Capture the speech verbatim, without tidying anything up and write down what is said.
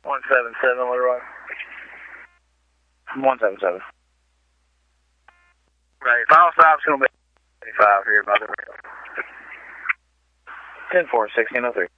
one seven seven, Little Rock. one seven seven. Right, final stop's going to be eighty-five here, by the way. ten four, sixteen oh three.